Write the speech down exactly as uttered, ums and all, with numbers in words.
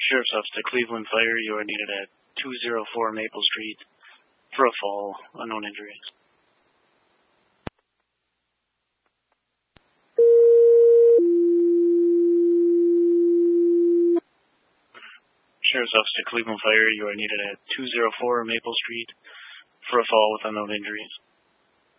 Sheriff's Office to Cleveland Fire. You are needed at two oh four Maple Street for a fall. Unknown injuries. Sheriff's Office to Cleveland Fire. You are needed at two oh four Maple Street for a fall with unknown injuries.